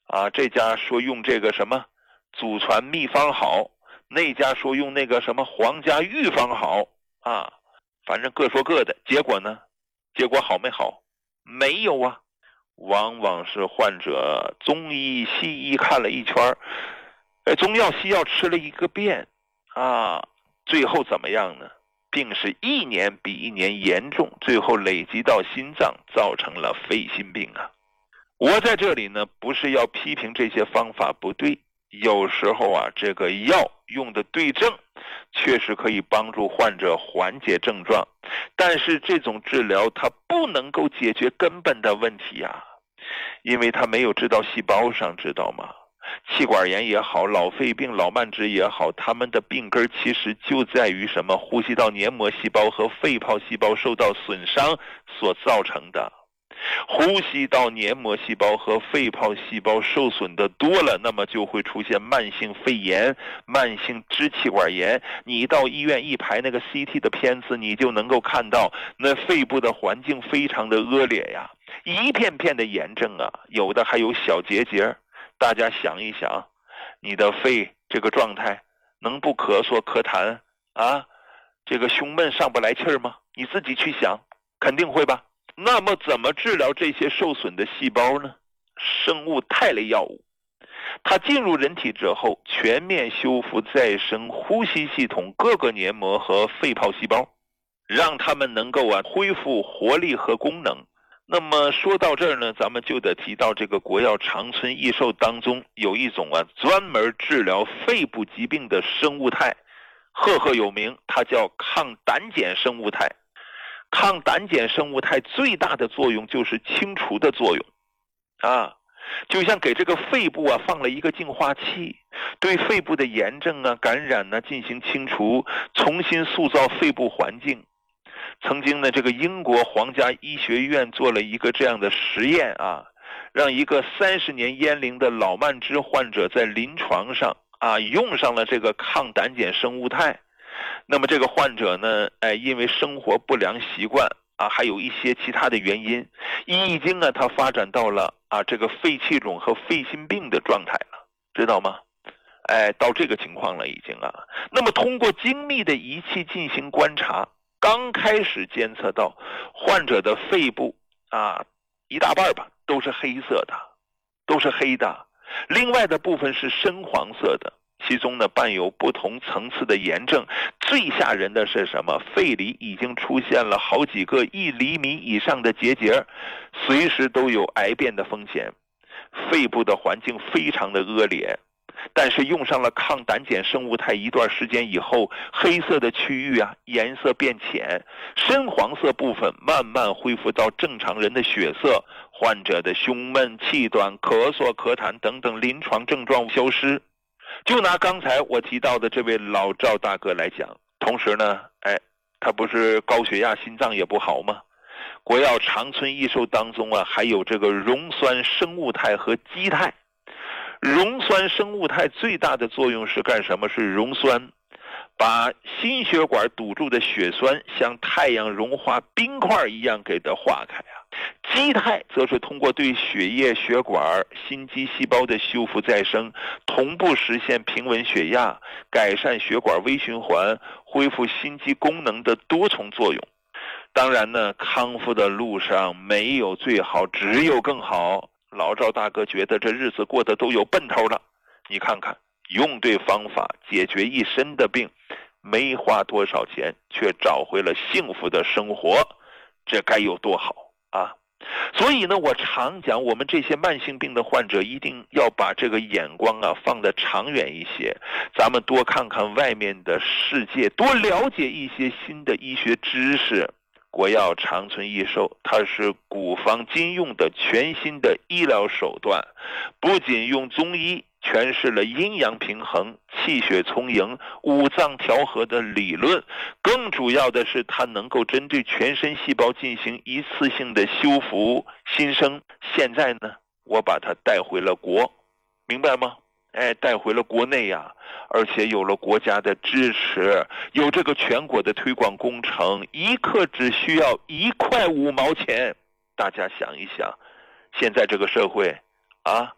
这家说用这个什么祖传秘方好，那家说用那个什么皇家御方好反正各说各的。结果呢？结果好没好？没有啊。往往是患者中医西医看了一圈，中药西药吃了一个遍最后怎么样呢？病是一年比一年严重，最后累积到心脏，造成了肺心病我在这里呢，不是要批评这些方法不对，有时候这个药用的对症，确实可以帮助患者缓解症状，但是这种治疗它不能够解决根本的问题因为它没有治到细胞上，知道吗？气管炎也好，老肺病、老慢支也好，他们的病根其实就在于什么？呼吸道黏膜细胞和肺泡细胞受到损伤所造成的。呼吸道黏膜细胞和肺泡细胞受损的多了，那么就会出现慢性肺炎、慢性支气管炎。你到医院一排那个 CT 的片子，你就能够看到那肺部的环境非常的恶劣一片片的炎症有的还有小结节。大家想一想，你的肺这个状态能不咳嗽咳痰这个胸闷上不来气儿吗？你自己去想，肯定会吧。那么怎么治疗这些受损的细胞呢？生物肽类药物，它进入人体之后，全面修复再生呼吸系统各个黏膜和肺泡细胞，让它们能够恢复活力和功能。那么说到这儿呢，咱们就得提到这个国药长春益寿当中有一种专门治疗肺部疾病的生物肽，赫赫有名，它叫抗胆碱生物肽。抗胆碱生物肽最大的作用就是清除的作用就像给这个肺部放了一个净化器，对肺部的炎症感染进行清除，重新塑造肺部环境。曾经呢，这个英国皇家医学院做了一个这样的实验让一个30年烟龄的老慢支患者在临床上用上了这个抗胆碱生物肽。那么这个患者呢，因为生活不良习惯还有一些其他的原因，已经他发展到了这个肺气肿和肺心病的状态了，知道吗？到这个情况了已经那么通过精密的仪器进行观察，刚开始监测到患者的肺部一大半吧都是黑色的，都是黑的，另外的部分是深黄色的。其中呢伴有不同层次的炎症，最吓人的是什么？肺里已经出现了好几个1厘米以上的结节，随时都有癌变的风险。肺部的环境非常的恶劣，但是用上了抗胆碱生物肽一段时间以后，黑色的区域颜色变浅，深黄色部分慢慢恢复到正常人的血色，患者的胸闷、气短、咳嗽、咳痰等等临床症状消失。就拿刚才我提到的这位老赵大哥来讲，同时呢他不是高血压心脏也不好吗？国药长春益寿当中还有这个溶酸生物肽和基肽。溶酸生物肽最大的作用是干什么？是溶酸，把心血管堵住的血栓像太阳融化冰块一样给它化开基肽则是通过对血液、血管、心肌细胞的修复再生，同步实现平稳血压、改善血管微循环、恢复心肌功能的多重作用。当然呢，康复的路上没有最好，只有更好。老赵大哥觉得这日子过得都有奔头了。你看看，用对方法解决一身的病，没花多少钱，却找回了幸福的生活，这该有多好所以呢，我常讲，我们这些慢性病的患者一定要把这个眼光放得长远一些，咱们多看看外面的世界，多了解一些新的医学知识。国药长春益寿，它是古方今用的全新的医疗手段，不仅用中医诠释了阴阳平衡、气血充盈、五脏调和的理论，更主要的是它能够针对全身细胞进行一次性的修复新生。现在呢，我把它带回了国，明白吗？带回了国内而且有了国家的支持，有这个全国的推广工程，一克只需要1块5毛钱。大家想一想，现在这个社会